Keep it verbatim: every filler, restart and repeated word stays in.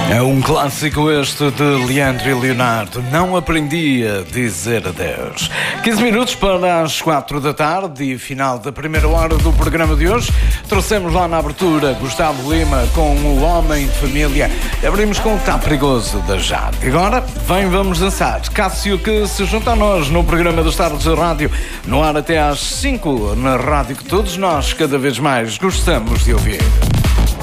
É um clássico este de Leandro e Leonardo. Não aprendi a dizer adeus. quinze minutos para as quatro da tarde e final da primeira hora do programa de hoje. Trouxemos lá na abertura Gustavo Lima com o Homem de Família. Abrimos com o Tá Perigoso da Jade. Agora, vem, vamos dançar. Cássio que se junta a nós no programa das Tardes da Rádio. No ar até às cinco, na rádio que todos nós cada vez mais gostamos de ouvir.